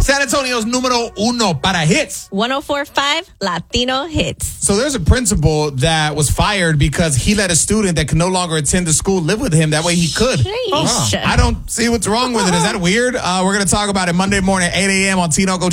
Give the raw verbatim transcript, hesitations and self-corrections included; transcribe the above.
San Antonio's numero uno para hits. one oh four point five Latino Hits. So there's a principal that was fired because he let a student that could no longer attend the school live with him. That way he could. Sheesh. I don't see what's wrong with it. Is that weird? Uh, we're going to talk about it Monday morning, eight a.m. on Tinoco